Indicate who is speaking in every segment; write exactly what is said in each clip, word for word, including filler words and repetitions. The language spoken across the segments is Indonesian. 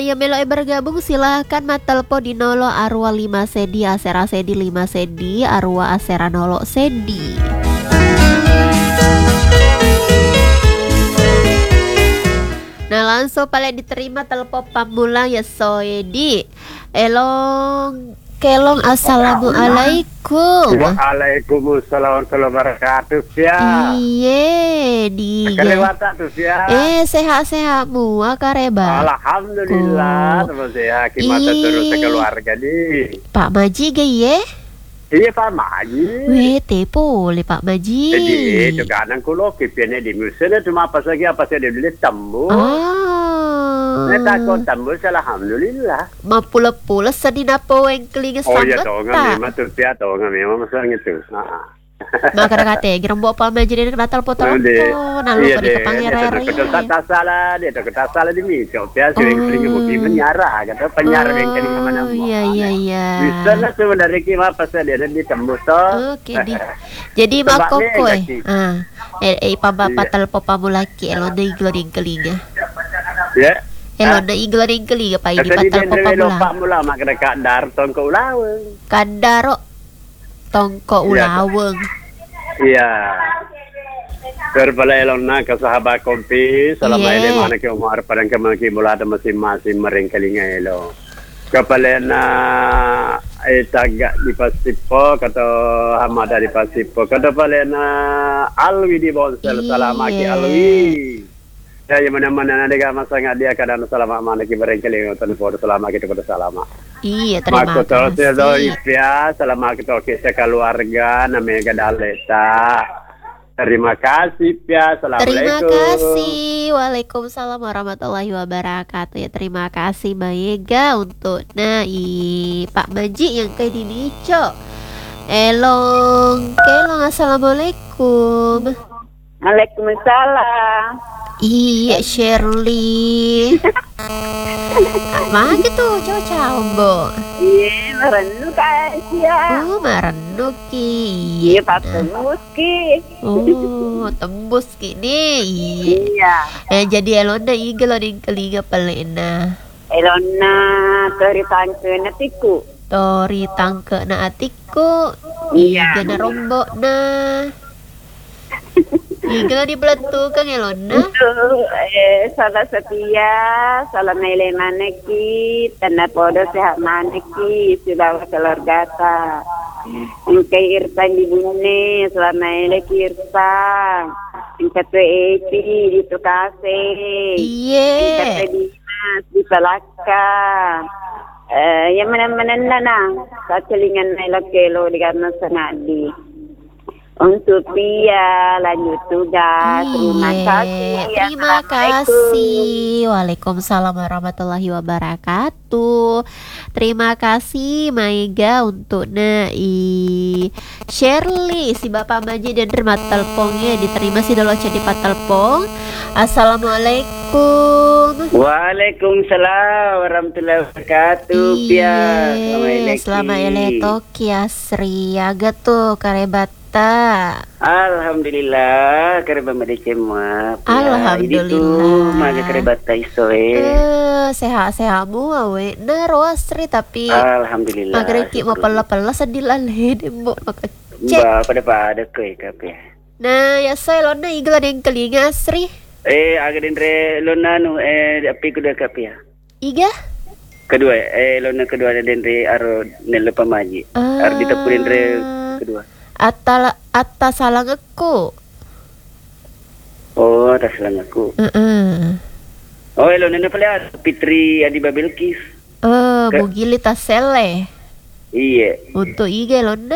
Speaker 1: Ya melo e bergabung silahkan matelpo di nolo arwa lima sedi asera sedi lima sedi arwa asera nolo sedi. Nah langsung paling diterima telepon pamula ya soedi. Elong kelong assalamualaikum.
Speaker 2: Waalaikumsalam warahmatullahi wabarakatuh ya.
Speaker 1: Iye di.
Speaker 2: Kelewatan tuh ya.
Speaker 1: Eh sehat-sehat mua kareba.
Speaker 2: Alhamdulillah teman sehat gimana terus keluarga nih.
Speaker 1: Pak Maji ge ye?
Speaker 2: Iya Pak Maji.
Speaker 1: Weh tepo le Pak Maji.
Speaker 2: Jadi juga anak kulo kipiannya di museum cuma apa saja apa saja dibeli tembus.
Speaker 1: Ah.
Speaker 2: Neta kon tembus alhamdulillah.
Speaker 1: Ma pula-pula sedina po yang kelinga
Speaker 2: Oh iya
Speaker 1: sangat
Speaker 2: dong,
Speaker 1: tak.
Speaker 2: memang tuh ya dong, memang masalah itu.
Speaker 1: Maka kate gerembo Pak Maji dia kena telepon-telepon. Lalu ke Pangeran.
Speaker 2: Dia kata salah, dia kata salah di micok. Dia sering kelinga bukti menyarah, kata penyiar yang kelinga mana.
Speaker 1: Iya iya iya.
Speaker 2: Bisa lah sebenarnya kita apa saja dia dan ditembus toh.
Speaker 1: Oke di. Jadi makoko eh. Ah. Eh eh papa telepon pamulaki elon deui gloring kelinga.
Speaker 2: Ya.
Speaker 1: Elon deui gloring kelinga pa ini
Speaker 2: Tadi dia
Speaker 1: telepon
Speaker 2: lupa
Speaker 1: pamula.
Speaker 2: mula mak dekat dar tongko ulaweng.
Speaker 1: Kadaro tongko ulaweng.
Speaker 2: Iya. Berbala elona ke sahabat kompi selama
Speaker 1: Iya.
Speaker 2: ini mana ke umar padang kemaki mula ada masing-masing mering kelinga elo. Kapalena itaga di Pasipo kata Hamada di Pasipo kata palena Alwi di Bonsel salamaki Alwi. Ya yang mana-mana ada gak masalah dia kadang selama mana ki bareng kelinga tan foto selama kita pada selama.
Speaker 1: Iya terima
Speaker 2: Maka terus ya
Speaker 1: kasih.
Speaker 2: ya selama kita kita keluarga namanya Gadaleta. Terima kasih ya. Assalamualaikum.
Speaker 1: Terima kasih. Waalaikumsalam warahmatullahi wabarakatuh. Ya terima kasih Mbak Yega untuk nah i Pak Maji yang kayak di Nico. Elong, kelong assalamualaikum.
Speaker 3: Waalaikumsalam.
Speaker 1: Iya Shirley. Mana gitu coba combo.
Speaker 3: Iya, merenung kasih.
Speaker 1: Oh merenung ki.
Speaker 3: Iya, Pak tembus ki.
Speaker 1: Oh tembus kini.
Speaker 3: Iya.
Speaker 1: Eh jadi elonda iga lo ding kelinga pelena.
Speaker 3: Elona tori tangke natiku.
Speaker 1: Tori tangke na atiku.
Speaker 3: Iya.
Speaker 1: Iga na rombo na. Iga di belatu kang elona.
Speaker 3: Itu eh salah setia, salah nilai maneki, tanda podo sehat maneki, sudah keluarga ta. Ingkai irtan di bune, selama nilai irtan. Ingkat eti di tukase.
Speaker 1: Iye.
Speaker 3: Ingkat dinas di palaka. Eh, yang mana-mana na, sa celingan nilai kelo di karena senadi. Untuk Pia lanjut tugas. Terima kasih.
Speaker 1: Terima kasih. Waalaikumsalam warahmatullahi wabarakatuh. Terima kasih Maiga untuk Nai Shirley si Bapak Maji dan terima teleponnya diterima si dolo jadi pak telepon. Assalamualaikum.
Speaker 2: Waalaikumsalam warahmatullahi wabarakatuh. Pia.
Speaker 1: Iya, selamat eleto kiasri aga tuh karebata.
Speaker 2: Alhamdulillah kareba medeke mah.
Speaker 1: Alhamdulillah.
Speaker 2: Maga karebata isoe.
Speaker 1: Eh, sehat-sehatmu awe. Nah, rosri tapi
Speaker 2: Alhamdulillah.
Speaker 1: magreki mau pala-pala sedih laleh demo maka cek.
Speaker 2: Ba pada pada ke kape.
Speaker 1: Nah, ya saya lona igla yang kelinga asri.
Speaker 2: Eh aga dendre lona nu eh api kuda kape ya.
Speaker 1: Iga?
Speaker 2: Kedua eh lona kedua dendre aro nelo pamaji.
Speaker 1: Ah.
Speaker 2: Ar ditapurin dendre kedua.
Speaker 1: Atala atas salah aku.
Speaker 2: Oh, atas lang ako.
Speaker 1: Heeh.
Speaker 2: Oh, lona na pala Fitri Adi Babelkis.
Speaker 1: Eh, bugili tasele.
Speaker 2: Iya.
Speaker 1: Untuk iga lona.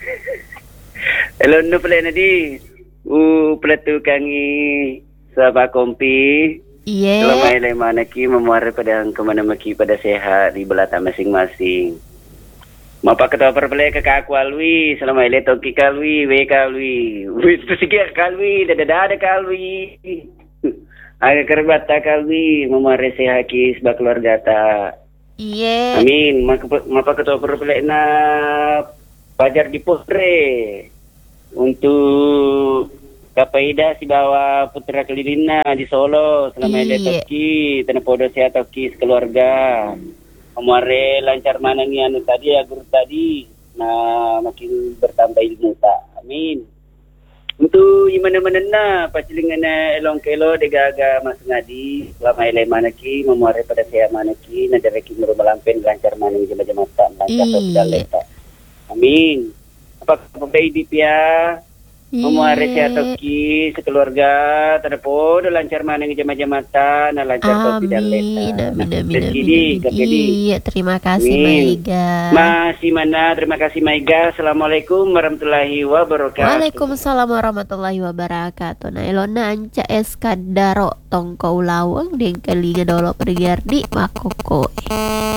Speaker 2: Lona pala na di. U plato kangi sa bakompi.
Speaker 1: Iya.
Speaker 2: Selama ilay manaki memuara pada kemana maki pada sehat di belata masing-masing. Mapakatawa perpelay ka kakwalwi, selama ilay toki kalwi, we kalwi, we tusigir kalwi, dadadada kalwi. Aga kerbata kalwi, memuara sehat ki sebab keluarga ta.
Speaker 1: Iya.
Speaker 2: Amin. Mapakatawa perpelay na pajar di postre untuk
Speaker 4: Kapaida si bawa putra kelilina di Solo selama
Speaker 1: Iya.
Speaker 4: ada toki tanah podo sehat toki sekeluarga. Kemarin lancar mana nih anu tadi ya guru tadi. Nah makin bertambah ilmu tak. Amin. Untuk imana-mana na pacilingan na elong kelo degaga mas ngadi selama elai mana ki memuare pada saya mana ki na dereki merubalampen lancar mana ni jema-jema tak lancar
Speaker 1: Iya.
Speaker 4: tak daleta. Amin. Apa kabar hidup ya? Memuare
Speaker 1: Iya.
Speaker 4: sehat toki sekeluarga terpodo lancar mana ngi jama-jamata na lancar toki dan
Speaker 1: Amin,
Speaker 4: leta.
Speaker 1: amin, amin,
Speaker 4: Dan
Speaker 1: amin,
Speaker 4: kini,
Speaker 1: amin.
Speaker 4: dan kini.
Speaker 1: Iya, terima kasih
Speaker 4: Amin.
Speaker 1: Maiga.
Speaker 4: Masih mana? Terima kasih Maiga. Assalamualaikum warahmatullahi wabarakatuh.
Speaker 1: Waalaikumsalam warahmatullahi wabarakatuh. Nah, elona anca eskadaro tongkau lawang deng kelinga dolo pergiardi makoko.